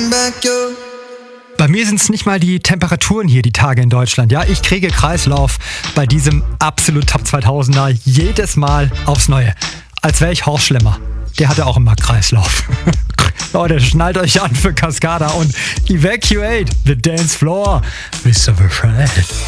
Bei mir sind es nicht mal die Temperaturen hier, die Tage in Deutschland. Ja, ich kriege Kreislauf bei diesem absolut Top 2000er jedes Mal aufs Neue. Als wäre ich Horst Schlemmer. Der hatte auch immer Kreislauf. Leute, schnallt euch an für Cascada und evacuate the dance floor. Wisst ihr Bescheid?